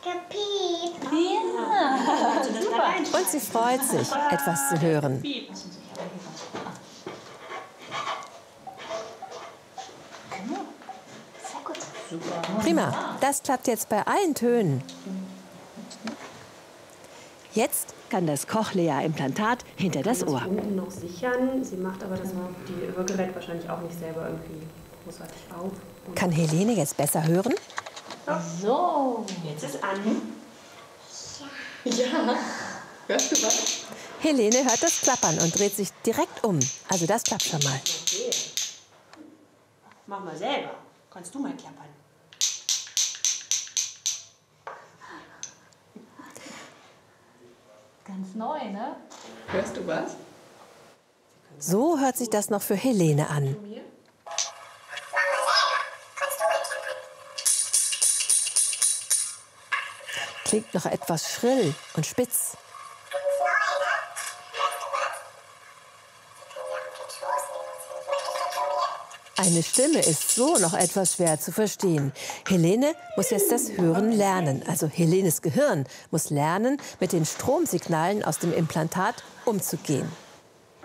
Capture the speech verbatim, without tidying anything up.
Ja. Und sie freut sich, etwas zu hören. Prima, das klappt jetzt bei allen Tönen. Jetzt kann das Cochlea-Implantat hinter das Ohr. Unten noch sichern. Sie macht aber das Hörgerät wahrscheinlich auch nicht selber irgendwie großartig auf. Und kann Helene jetzt besser hören? So, jetzt ist an. Ja. Ja. Hörst du was? Helene hört das Klappern und dreht sich direkt um. Also das klappt schon mal. Okay. Mach mal selber. Kannst du mal klappern? Ganz neu, ne? Hörst du was? So hört sich das noch für Helene an. Klingt noch etwas schrill und spitz. Eine Stimme ist so noch etwas schwer zu verstehen. Helene muss jetzt das Hören lernen. Also Helenes Gehirn muss lernen, mit den Stromsignalen aus dem Implantat umzugehen.